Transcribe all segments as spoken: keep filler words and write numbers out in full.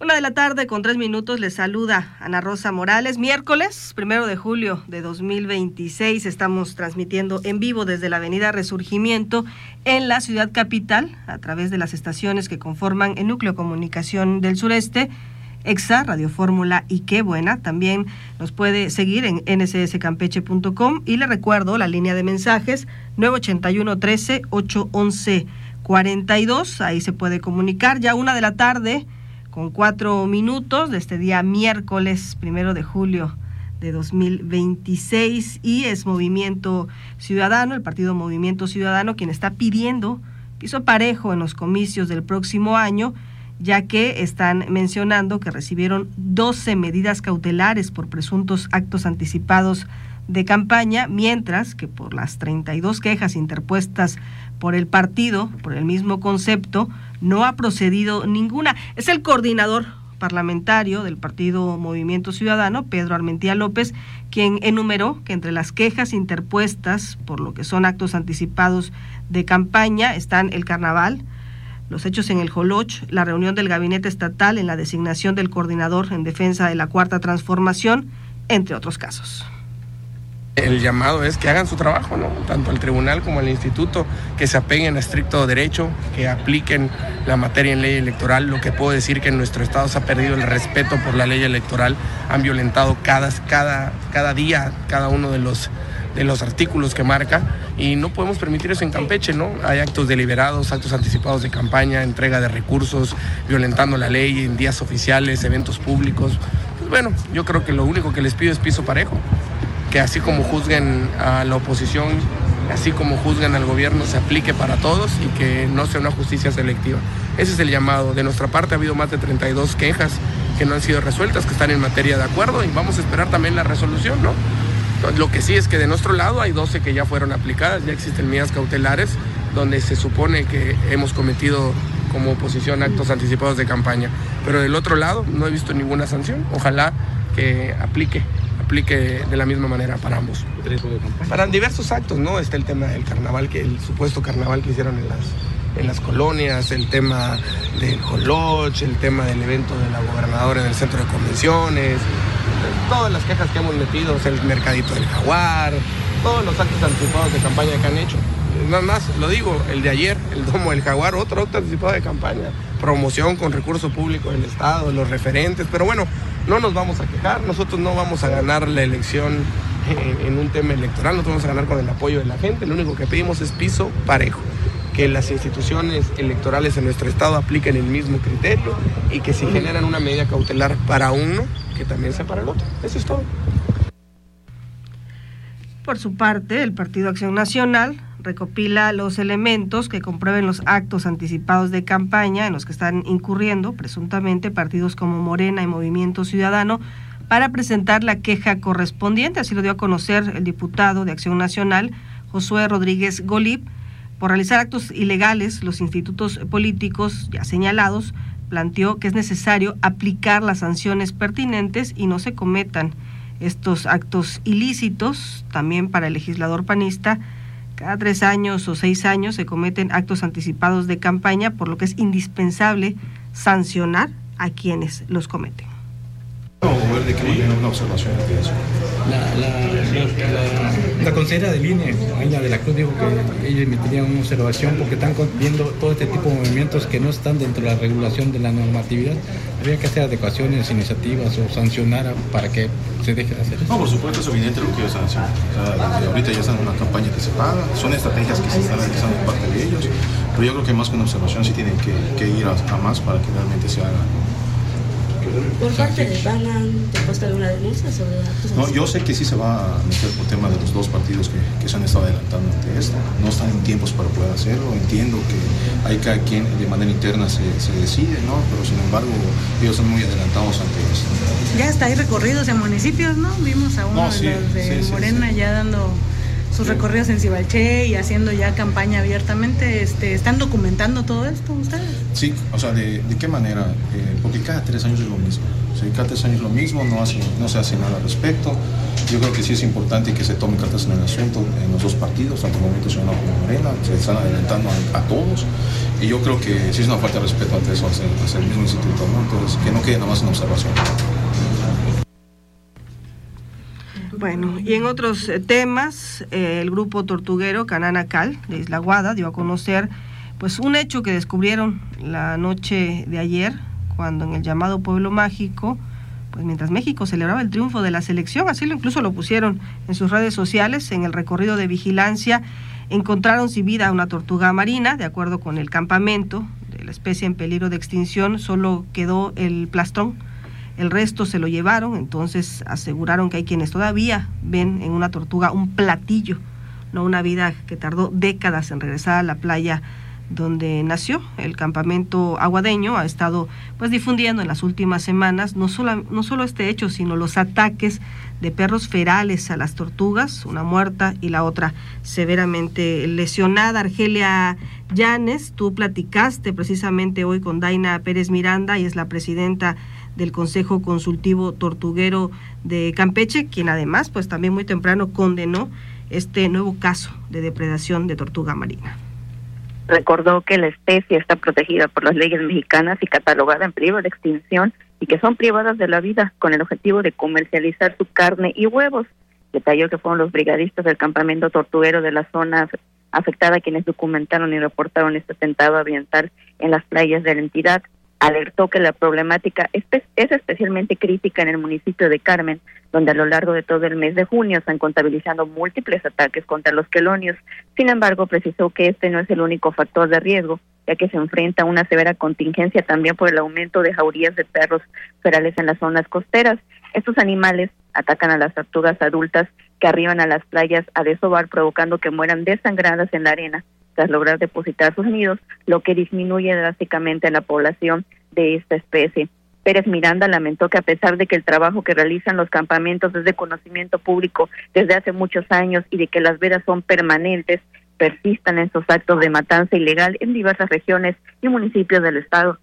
Una de la tarde con tres minutos les saluda Ana Rosa Morales. Miércoles, primero de julio de dos mil veintiséis, estamos transmitiendo en vivo desde la avenida Resurgimiento en la ciudad capital, a través de las estaciones que conforman el Núcleo de Comunicación del Sureste, Exa, Radio Fórmula y Qué Buena. También nos puede seguir en ene ese ese campeche punto com y le recuerdo la línea de mensajes nueve ochenta y uno trece ocho once cuarenta y dos. Ahí se puede comunicar. Ya una de la tarde con cuatro minutos de este día miércoles primero de julio de dos mil veintiséis, y es Movimiento Ciudadano, el partido Movimiento Ciudadano, quien está pidiendo piso parejo en los comicios del próximo año, ya que están mencionando que recibieron doce medidas cautelares por presuntos actos anticipados de campaña, mientras que por las treinta y dos quejas interpuestas por el partido, por el mismo concepto, no ha procedido ninguna. Es el coordinador parlamentario del partido Movimiento Ciudadano, Pedro Armentía López, quien enumeró que entre las quejas interpuestas por lo que son actos anticipados de campaña están el carnaval, los hechos en el Joloch, la reunión del gabinete estatal en la designación del coordinador en defensa de la Cuarta Transformación, entre otros casos. El llamado es que hagan su trabajo, ¿no? Tanto el tribunal como el instituto, que se apeguen a estricto derecho, que apliquen la materia en ley electoral. Lo que puedo decir que en nuestro estado se ha perdido el respeto por la ley electoral, han violentado cada, cada, cada día cada uno de los, de los artículos que marca, y no podemos permitir eso en Campeche, ¿no? Hay actos deliberados, actos anticipados de campaña, entrega de recursos, violentando la ley en días oficiales, eventos públicos. Pues bueno, yo creo que lo único que les pido es piso parejo, que así como juzguen a la oposición, así como juzgan al gobierno, se aplique para todos y que no sea una justicia selectiva. Ese es el llamado. De nuestra parte ha habido más de treinta y dos quejas que no han sido resueltas, que están en materia de acuerdo, y vamos a esperar también la resolución, ¿no? Lo que sí es que de nuestro lado hay doce que ya fueron aplicadas, ya existen medidas cautelares donde se supone que hemos cometido como oposición actos anticipados de campaña. Pero del otro lado no he visto ninguna sanción. Ojalá que aplique. aplique de la misma manera para ambos. Para diversos actos, ¿no? Está el tema del carnaval, que el supuesto carnaval que hicieron en las, en las colonias, el tema del Joloch, el tema del evento de la gobernadora en el centro de convenciones, todas las quejas que hemos metido, o sea, el mercadito del Jaguar, todos los actos anticipados de campaña que han hecho. Nada más, lo digo, el de ayer, el domo del Jaguar, otro acto anticipado de campaña, promoción con recurso público del Estado, los referentes, pero bueno, no nos vamos a quejar, nosotros no vamos a ganar la elección en, en un tema electoral, nosotros vamos a ganar con el apoyo de la gente. Lo único que pedimos es piso parejo, que las instituciones electorales en nuestro estado apliquen el mismo criterio y que si generan una medida cautelar para uno, que también sea para el otro. Eso es todo. Por su parte, el Partido Acción Nacional recopila los elementos que comprueben los actos anticipados de campaña en los que están incurriendo presuntamente partidos como Morena y Movimiento Ciudadano para presentar la queja correspondiente. Así lo dio a conocer el diputado de Acción Nacional, Josué Rodríguez Golib. Por realizar actos ilegales, los institutos políticos ya señalados planteó que es necesario aplicar las sanciones pertinentes y no se cometan estos actos ilícitos. También para el legislador panista, cada tres años o seis años se cometen actos anticipados de campaña, por lo que es indispensable sancionar a quienes los cometen. Vamos a ver de qué manera una observación de eso. La, la, la, la consejera del I N E, Aina de la Cruz, dijo que ellos emitirían una observación porque están viendo todo este tipo de movimientos que no están dentro de la regulación de la normatividad. Habría que hacer adecuaciones, iniciativas o sancionar para que se deje de hacer eso. No, por supuesto, es evidente lo que ellos hacen. O sea, ahorita ya están en una campaña que se paga, son estrategias que se están realizando en parte de ellos, pero yo creo que más que una observación sí tienen que, que ir a, a más para que realmente se haga. ¿Por parte de P A N han puesto alguna denuncia sobre actos? No, yo sé que sí se va a meter por tema de los dos partidos que, que se han estado adelantando ante esto. No están en tiempos para poder hacerlo. Entiendo que hay cada quien de manera interna se, se decide, ¿no? Pero sin embargo, ellos están muy adelantados ante esto. Ya está, hay recorridos en municipios, ¿no? Vimos a uno no, sí, de los de sí, Morena sí, sí. ya dando sus sí. recorridos en Cibalché y haciendo ya campaña abiertamente. Este, ¿Están documentando todo esto ustedes? Sí, o sea, ¿de, de qué manera? Eh, porque cada tres años es lo mismo. Sí, cada tres años es lo mismo, no, hace, no se hace nada al respecto. Yo creo que sí es importante que se tomen cartas en el asunto en los dos partidos, tanto Movimiento Ciudadano como Morena, se están adelantando a, a todos. y yo creo que sí es una falta de respeto ante eso, hacia, hacia el mismo instituto, ¿no? Entonces, que no quede nada más una observación. Bueno, y en otros temas, eh, el grupo tortuguero Cananacal de Isla Guada dio a conocer pues un hecho que descubrieron la noche de ayer, cuando en el llamado Pueblo Mágico, pues mientras México celebraba el triunfo de la selección, así lo incluso lo pusieron en sus redes sociales, en el recorrido de vigilancia, encontraron sin vida a una tortuga marina. De acuerdo con el campamento de la especie en peligro de extinción, solo quedó el plastrón, el resto se lo llevaron. Entonces aseguraron que hay quienes todavía ven en una tortuga un platillo, no una vida que tardó décadas en regresar a la playa donde nació. El campamento aguadeño ha estado pues difundiendo en las últimas semanas no solo, no solo este hecho, sino los ataques de perros ferales a las tortugas, una muerta y la otra severamente lesionada. Argelia Llanes, tú platicaste precisamente hoy con Daina Pérez Miranda, y es la presidenta del Consejo Consultivo Tortuguero de Campeche, quien además pues también muy temprano condenó este nuevo caso de depredación de tortuga marina. Recordó que la especie está protegida por las leyes mexicanas y catalogada en peligro de extinción, y que son privadas de la vida con el objetivo de comercializar su carne y huevos. Detalló que fueron los brigadistas del campamento tortuguero de la zona afectada quienes documentaron y reportaron este atentado ambiental en las playas de la entidad. Alertó que la problemática es, es especialmente crítica en el municipio de Carmen, donde a lo largo de todo el mes de junio están contabilizando múltiples ataques contra los quelonios. Sin embargo, precisó que este no es el único factor de riesgo, ya que se enfrenta a una severa contingencia también por el aumento de jaurías de perros ferales en las zonas costeras. Estos animales atacan a las tortugas adultas que arriban a las playas a desovar, provocando que mueran desangradas en la arena tras lograr depositar sus nidos, lo que disminuye drásticamente la población de esta especie. Pérez Miranda lamentó que a pesar de que el trabajo que realizan los campamentos es de conocimiento público desde hace muchos años y de que las vedas son permanentes, persistan en estos actos de matanza ilegal en diversas regiones y municipios del estado.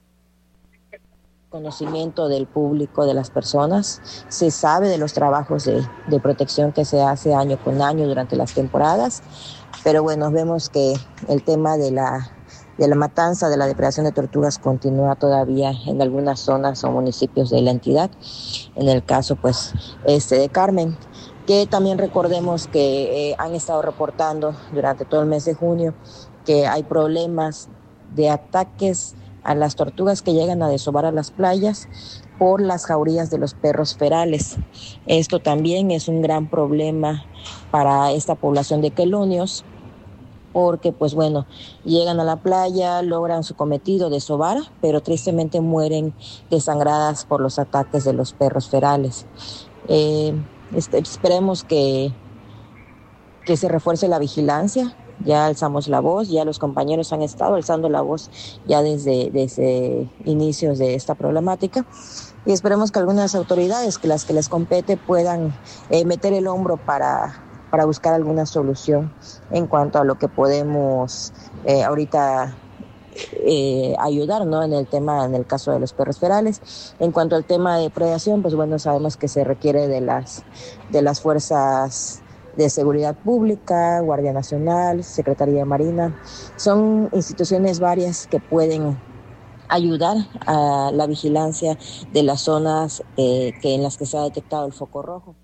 Conocimiento del público, de las personas, se sabe de los trabajos de, de protección que se hace año con año durante las temporadas, pero bueno, vemos que el tema de la de la matanza, de la depredación de tortugas continúa todavía en algunas zonas o municipios de la entidad, en el caso pues este de Carmen, que también recordemos que eh, han estado reportando durante todo el mes de junio que hay problemas de ataques a las tortugas que llegan a desovar a las playas por las jaurías de los perros ferales. Esto también es un gran problema para esta población de quelonios, porque pues bueno, llegan a la playa, logran su cometido de desovar, pero tristemente mueren desangradas por los ataques de los perros ferales. Eh, este, esperemos que, que se refuerce la vigilancia. Ya alzamos la voz, ya los compañeros han estado alzando la voz ya desde, desde inicios de esta problemática, y esperemos que algunas autoridades, que las que les compete, puedan eh, meter el hombro para, para buscar alguna solución en cuanto a lo que podemos eh, ahorita eh, ayudar, ¿no? En el tema, en el caso de los perros ferales. En cuanto al tema de predación, pues bueno, sabemos que se requiere de las, de las fuerzas de Seguridad Pública, Guardia Nacional, Secretaría de Marina. Son instituciones varias que pueden ayudar a la vigilancia de las zonas eh, que en las que se ha detectado el foco rojo.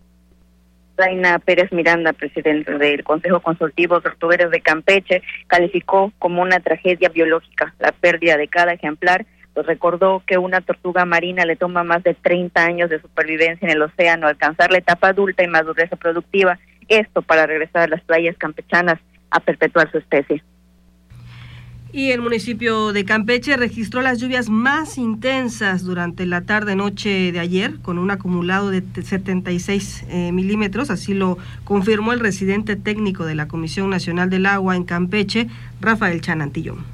Daina Pérez Miranda, presidenta del Consejo Consultivo Tortuguero de Campeche, calificó como una tragedia biológica la pérdida de cada ejemplar. Pues recordó que una tortuga marina le toma más de treinta años de supervivencia en el océano alcanzar la etapa adulta y madurez reproductiva, esto para regresar a las playas campechanas a perpetuar su especie. Y el municipio de Campeche registró las lluvias más intensas durante la tarde-noche de ayer, con un acumulado de setenta y seis eh, milímetros, así lo confirmó el residente técnico de la Comisión Nacional del Agua en Campeche, Rafael Chanantillón.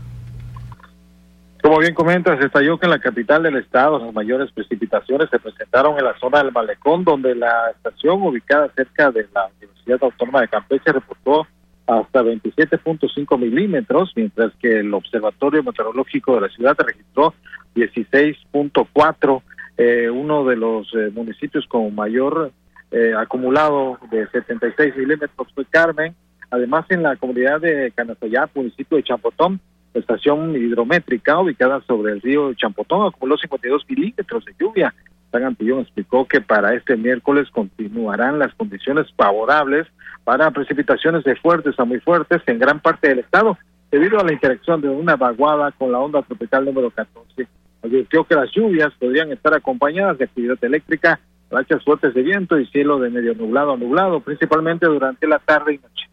Como bien comentas, estalló que en la capital del estado las mayores precipitaciones se presentaron en la zona del Malecón, donde la estación ubicada cerca de la Universidad Autónoma de Campeche reportó hasta veintisiete punto cinco milímetros, mientras que el Observatorio Meteorológico de la ciudad registró dieciséis punto cuatro, eh, uno de los eh, municipios con mayor eh, acumulado de setenta y seis milímetros fue Carmen. Además, en la comunidad de Canasayap, municipio de Champotón, La estación hidrométrica ubicada sobre el río Champotón acumuló cincuenta y dos milímetros de lluvia. San Antillón explicó que para este miércoles continuarán las condiciones favorables para precipitaciones de fuertes a muy fuertes en gran parte del estado, debido a la interacción de una vaguada con la onda tropical número catorce. Advirtió que las lluvias podrían estar acompañadas de actividad eléctrica, rachas fuertes de viento y cielo de medio nublado a nublado, principalmente durante la tarde y noche.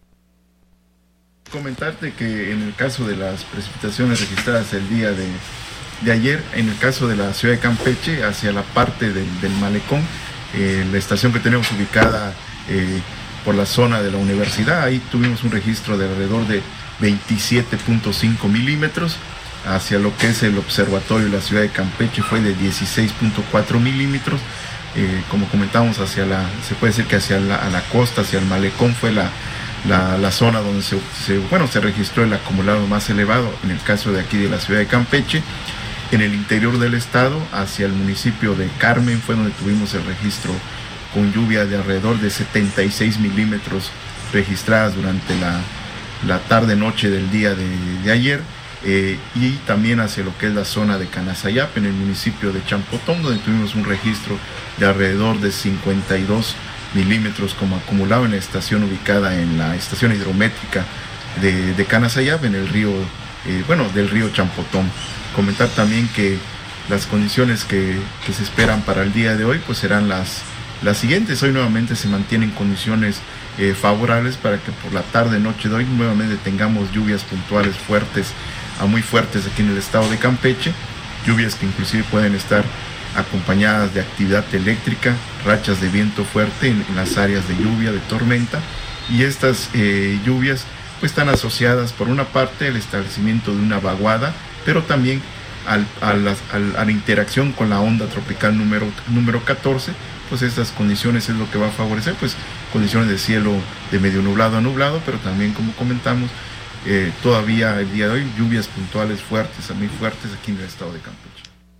Comentarte que en el caso de las precipitaciones registradas el día de, de ayer, en el caso de la ciudad de Campeche, hacia la parte del, del malecón, eh, la estación que tenemos ubicada eh, por la zona de la universidad, ahí tuvimos un registro de alrededor de veintisiete punto cinco milímetros, hacia lo que es el observatorio de la ciudad de Campeche fue de dieciséis punto cuatro milímetros, eh, como comentamos, hacia la, se puede decir que hacia la, a la costa, hacia el malecón fue la La, la zona donde se, se, bueno, se registró el acumulado más elevado, en el caso de aquí de la ciudad de Campeche. En el interior del estado, hacia el municipio de Carmen, fue donde tuvimos el registro con lluvia de alrededor de setenta y seis milímetros registradas durante la, la tarde-noche del día de, de ayer, eh, y también hacia lo que es la zona de Canasayap, en el municipio de Champotón, donde tuvimos un registro de alrededor de cincuenta y dos milímetros como acumulado en la estación ubicada en la estación hidrométrica de, de Canasayap, en el río, eh, bueno, del río Champotón. Comentar también que las condiciones que, que se esperan para el día de hoy pues serán las, las siguientes. Hoy nuevamente se mantienen condiciones eh, favorables para que por la tarde noche de hoy nuevamente tengamos lluvias puntuales fuertes a muy fuertes aquí en el estado de Campeche, lluvias que inclusive pueden estar acompañadas de actividad eléctrica, rachas de viento fuerte en, en las áreas de lluvia, de tormenta, y estas eh, lluvias pues están asociadas por una parte al establecimiento de una vaguada, pero también al, a, la, al, a la interacción con la onda tropical número, número catorce, pues estas condiciones es lo que va a favorecer, pues condiciones de cielo de medio nublado a nublado, pero también, como comentamos, eh, todavía el día de hoy lluvias puntuales fuertes, a muy fuertes aquí en el estado de Campeche.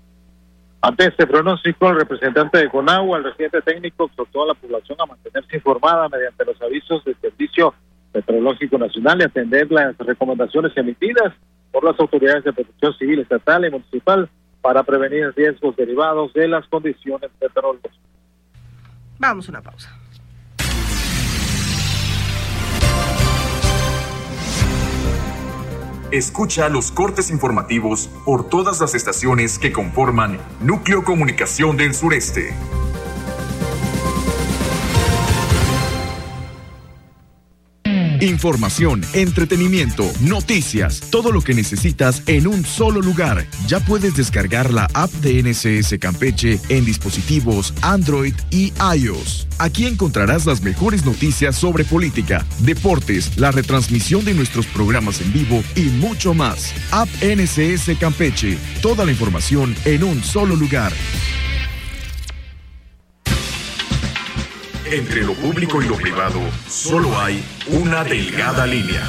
Ante este pronóstico, el representante de Conagua, el residente técnico, exhortó a la población a mantenerse informada mediante los avisos del Servicio Meteorológico Nacional y atender las recomendaciones emitidas por las autoridades de protección civil, estatal y municipal para prevenir riesgos derivados de las condiciones meteorológicas. Vamos a una pausa. Escucha los cortes informativos por todas las estaciones que conforman Núcleo Comunicación del Sureste. Información, entretenimiento, noticias, todo lo que necesitas en un solo lugar. Ya puedes descargar la app de N C S Campeche en dispositivos Android y iOS. Aquí encontrarás las mejores noticias sobre política, deportes, la retransmisión de nuestros programas en vivo y mucho más. App N C S Campeche, toda la información en un solo lugar. Entre lo público y lo privado, solo hay una delgada línea.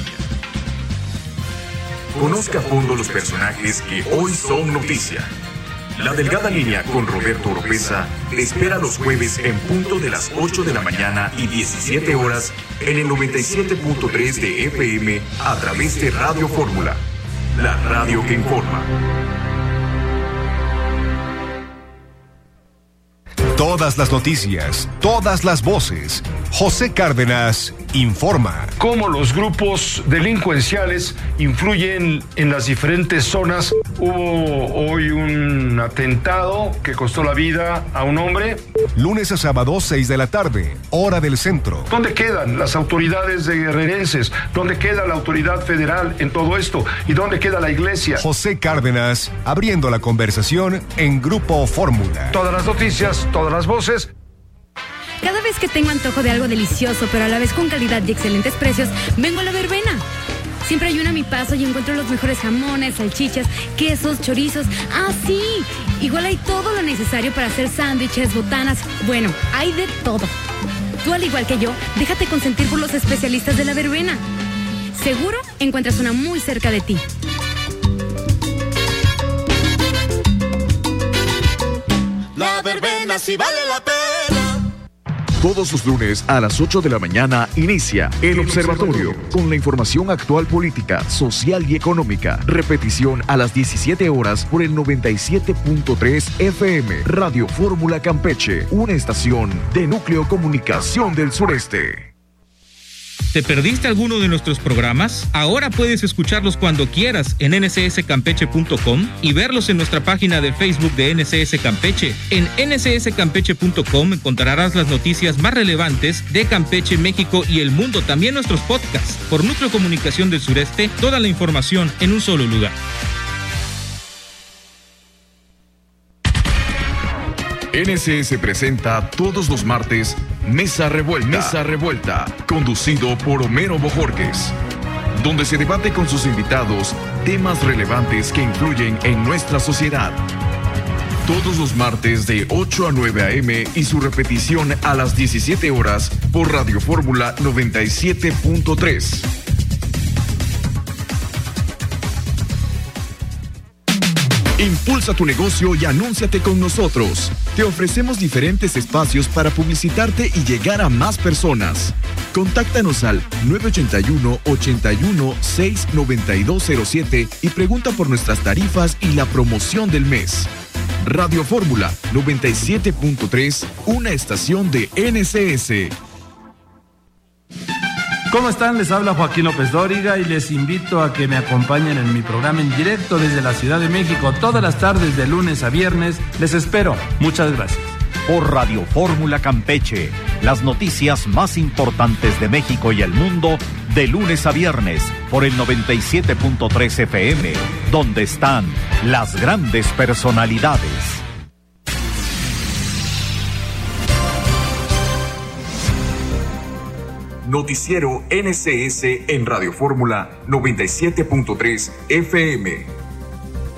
Conozca a fondo los personajes que hoy son noticia. La delgada línea con Roberto Oropesa te espera los jueves en punto de las ocho de la mañana y diecisiete horas en el noventa y siete punto tres de F M a través de Radio Fórmula, la radio que informa. Todas las noticias, todas las voces. José Cárdenas informa. Cómo los grupos delincuenciales influyen en las diferentes zonas. Hubo hoy un atentado que costó la vida a un hombre. Lunes a sábado, seis de la tarde, hora del centro. ¿Dónde quedan las autoridades de guerrerenses? ¿Dónde queda la autoridad federal en todo esto? ¿Y dónde queda la iglesia? José Cárdenas, abriendo la conversación en Grupo Fórmula. Todas las noticias, todas las voces. Cada vez que tengo antojo de algo delicioso, pero a la vez con calidad y excelentes precios, vengo a La Verbena. Siempre hay una a mi paso y encuentro los mejores jamones, salchichas, quesos, chorizos. ¡Ah, sí! Igual hay todo lo necesario para hacer sándwiches, botanas. Bueno, hay de todo. Tú, al igual que yo, déjate consentir por los especialistas de La Verbena. Seguro encuentras una muy cerca de ti. La Verbena sí vale la pena. Todos los lunes a las ocho de la mañana inicia El Observatorio, con la información actual política, social y económica. Repetición a las diecisiete horas por el noventa y siete punto tres F M, Radio Fórmula Campeche, una estación de Núcleo Comunicación del Sureste. ¿Te perdiste alguno de nuestros programas? Ahora puedes escucharlos cuando quieras en ene ce ese campeche punto com y verlos en nuestra página de Facebook de N C S Campeche. En ene ce ese campeche punto com encontrarás las noticias más relevantes de Campeche, México y el mundo. También nuestros podcasts. Por Núcleo Comunicación del Sureste, toda la información en un solo lugar. N C S presenta todos los martes Mesa Revuelta, Mesa Revuelta, conducido por Homero Bojorquez, donde se debate con sus invitados temas relevantes que influyen en nuestra sociedad. Todos los martes de ocho a nueve a eme y su repetición a las diecisiete horas por Radio Fórmula noventa y siete punto tres. Impulsa tu negocio y anúnciate con nosotros. Te ofrecemos diferentes espacios para publicitarte y llegar a más personas. Contáctanos al nueve ocho uno, ocho uno, seis nueve dos cero siete y pregunta por nuestras tarifas y la promoción del mes. Radio Fórmula noventa y siete punto tres, una estación de N C S. ¿Cómo están? Les habla Joaquín López Dóriga y les invito a que me acompañen en mi programa en directo desde la Ciudad de México todas las tardes de lunes a viernes. Les espero. Muchas gracias. Por Radio Fórmula Campeche, las noticias más importantes de México y el mundo de lunes a viernes por el noventa y siete punto tres F M, donde están las grandes personalidades. Noticiero N C S en Radio Fórmula noventa y siete punto tres F M.